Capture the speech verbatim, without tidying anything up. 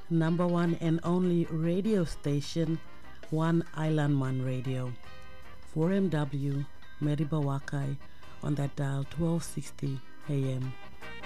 number one and only radio station, One Island Man Radio, four M W, Meribah Wakai, on that dial twelve sixty A M.